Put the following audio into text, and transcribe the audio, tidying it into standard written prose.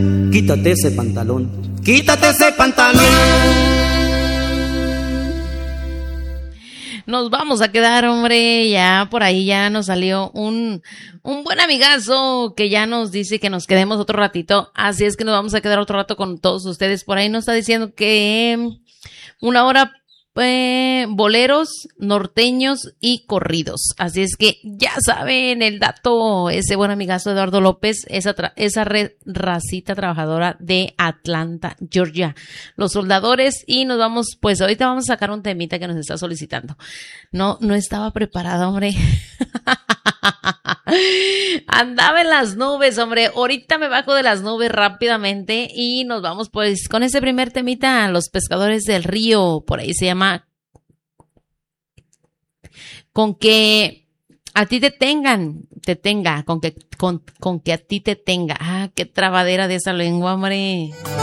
Quítate ese pantalón, quítate ese pantalón. Nos vamos a quedar, hombre, ya por ahí ya nos salió un buen amigazo que ya nos dice que nos quedemos otro ratito, así es que nos vamos a quedar otro rato con todos ustedes. Por ahí nos está diciendo que una hora boleros, norteños y corridos. Así es que ya saben el dato, ese buen amigazo Eduardo López, esa racita trabajadora de Atlanta, Georgia, los soldadores. Y nos vamos, pues ahorita vamos a sacar un temita que nos está solicitando. No estaba preparada, hombre. Andaba en las nubes, hombre. Ahorita me bajo de las nubes rápidamente y nos vamos pues con ese primer temita, Los Pescadores del Río. Por ahí se llama Con que a ti te tenga, con que a ti te tenga. Ah, qué trabadera de esa lengua, hombre.